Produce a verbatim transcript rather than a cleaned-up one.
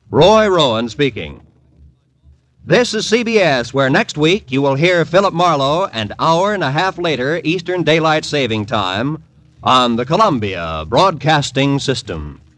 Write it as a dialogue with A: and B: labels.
A: Roy Rowan speaking. This is C B S, where next week you will hear Philip Marlowe an hour and a half later Eastern Daylight Saving Time on the Columbia Broadcasting System.